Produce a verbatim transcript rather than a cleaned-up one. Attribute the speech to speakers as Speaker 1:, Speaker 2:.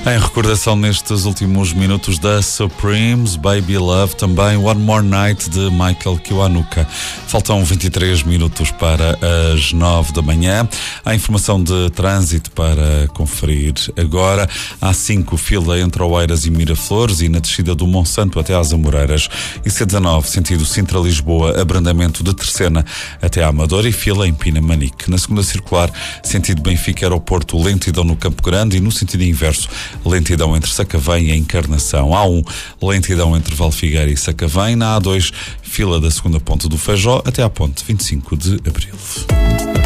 Speaker 1: Em recordação nestes últimos minutos da Supremes, Baby Love, também One More Night de Michael Kiwanuka. Faltam vinte e três minutos para as nove da manhã. Há informação de trânsito para conferir agora. Há cinco fila entre Oeiras e Miraflores e na descida do Monsanto até às Amoreiras. E C dezanove, sentido Sintra-Lisboa, abrandamento de Terceira até à Amadora e fila em Pinamanique. Na segunda circular, sentido Benfica-Aeroporto, lentidão no Campo Grande e no sentido inverso, lentidão entre Sacavém e Encarnação. A um, lentidão entre Valfigueira e Sacavém. Na A dois, fila da segunda ponte do Feijó até à ponte vinte e cinco de Abril.